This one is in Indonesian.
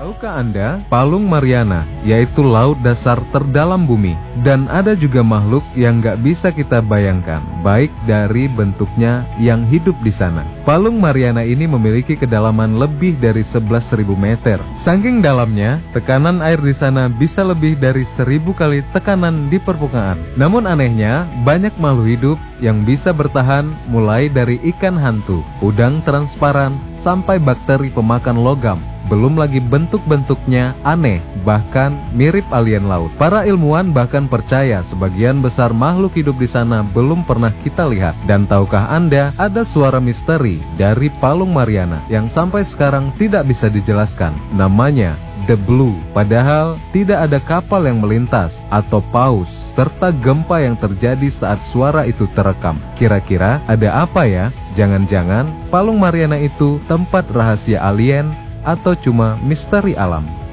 Tahukah Anda, Palung Mariana yaitu laut dasar terdalam bumi, dan ada juga makhluk yang gak bisa kita bayangkan, baik dari bentuknya yang hidup di sana. Palung Mariana ini memiliki kedalaman lebih dari 11.000 meter. Saking dalamnya, tekanan air di sana bisa lebih dari 1.000 kali tekanan di permukaan. Namun anehnya, banyak makhluk hidup yang bisa bertahan mulai dari ikan hantu, udang transparan, sampai bakteri pemakan logam. Belum lagi bentuk-bentuknya aneh, bahkan mirip alien laut. Para ilmuwan bahkan percaya sebagian besar makhluk hidup di sana belum pernah kita lihat. Dan tahukah Anda, ada suara misteri dari Palung Mariana yang sampai sekarang tidak bisa dijelaskan. Namanya The Blue. Padahal tidak ada kapal yang melintas atau paus, serta gempa yang terjadi saat suara itu terekam. Kira-kira ada apa ya? Jangan-jangan Palung Mariana itu tempat rahasia alien atau cuma misteri alam?